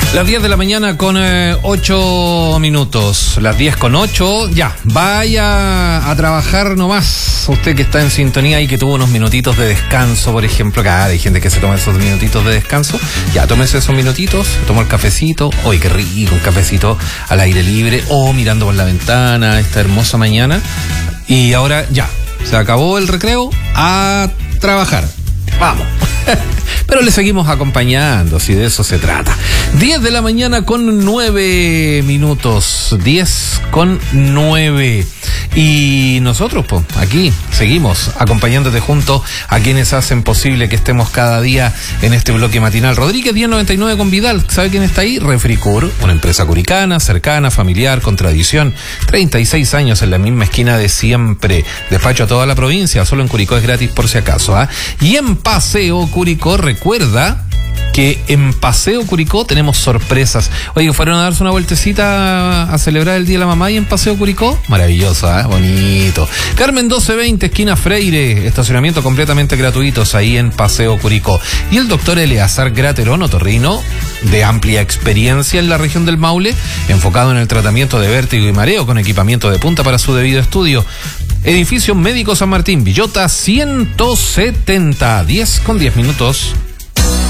Las 10 de la mañana con 8 minutos. Las 10 con 8. Ya, vaya a trabajar nomás. Usted que está en sintonía y que tuvo unos minutitos de descanso, por ejemplo. Que hay gente que se toma esos minutitos de descanso. Ya, tómese esos minutitos, toma el cafecito. ¡Uy, qué rico! Un cafecito al aire libre o mirando por la ventana esta hermosa mañana. Y ahora ya, se acabó el recreo. A trabajar. Vamos. Pero le seguimos acompañando, si de eso se trata. 10 de la mañana con 9 minutos. 10 con 9. Y nosotros, pues, aquí seguimos acompañándote junto a quienes hacen posible que estemos cada día en este bloque matinal. Rodríguez 1099 con Vidal. ¿Sabe quién está ahí? Refricur, una empresa curicana, cercana, familiar, con tradición. 36 años en la misma esquina de siempre. Despacho a toda la provincia. Solo en Curicó es gratis por si acaso. Y en Paseo Curicó, recuerda que en Paseo Curicó tenemos sorpresas. Oye, ¿fueron a darse una vueltecita a celebrar el Día de la Mamá y en Paseo Curicó? Maravilloso, bonito. Carmen 1220, esquina Freire, estacionamiento completamente gratuitos ahí en Paseo Curicó. Y el doctor Eleazar Graterón, otorrino, de amplia experiencia en la región del Maule, enfocado en el tratamiento de vértigo y mareo con equipamiento de punta para su debido estudio. Edificio Médico San Martín, Villota 170, 10 con 10 minutos.